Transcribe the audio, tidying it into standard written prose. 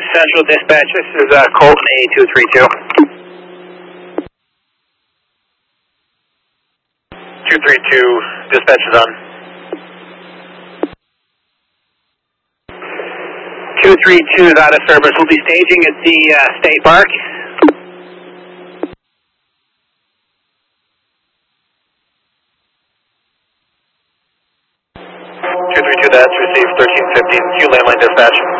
Central Dispatch, this is Colton A232. 232, dispatch is on. 232 is out of service. We'll be staging at the State Park. That's received 1315, Q landline dispatch.